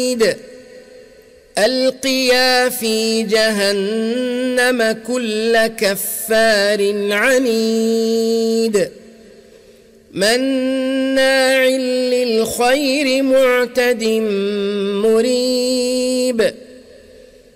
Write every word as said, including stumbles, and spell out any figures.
عنيد ألقيا في جهنم كل كفار عنيد مناع للخير معتد مريب